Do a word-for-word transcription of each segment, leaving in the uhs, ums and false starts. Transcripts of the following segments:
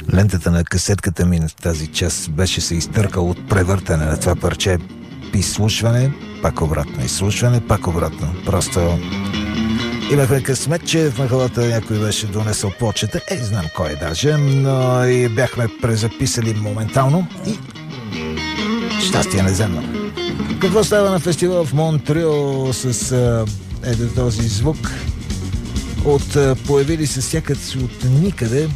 Лентата на касетката ми на тази част беше се изтъркал от превъртане на това парче. Изслушване, пак обратно, изслушване, пак обратно. Просто имахме късмет, че в махалата някой беше донесъл почета. Е, знам кой е даже, но и бяхме презаписали моментално и щастие неземно. Какво става на фестивал в Монтреал с ето този звук? От появили се сякаш от никъде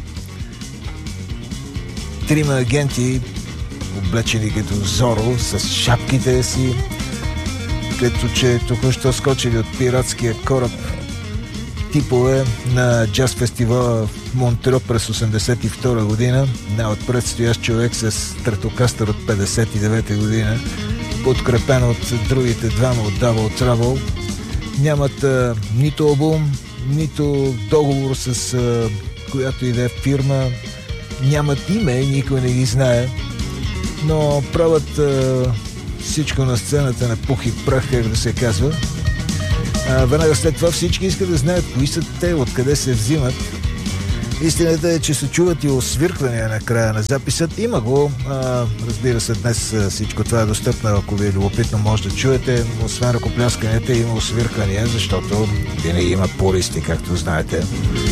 трима агенти, облечени като Зоро, с шапките си, като че току-що скочили от пиратския кораб, типове на джаз фестивала в Монтреал през осемдесет и втора година, най-отпред стоящ човек с стратокастър от петдесет и девета година, подкрепен от другите двама от Double Trouble. Нямат а, нито албум, нито договор с а, която и да е фирма, нямат име, никой не ги знае, но правят а, всичко на сцената на пух и прах, как да се казва. А, веднага след това всички искат да знаят кои са те, откъде се взимат. Истината е, че се чуват и освирквания на края на записът. Има го. А, разбира се, днес всичко това е достъпно. Ако ви е любопитно, може да чуете. Освен ръкоплясканията, има освирквания, защото винаги има пористи, както знаете.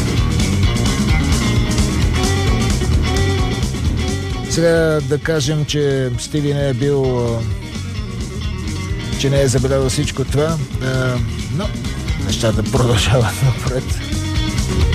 Сега да кажем, че Стиви не е бил, че не е забелязал всичко това, но нещата продължават напред.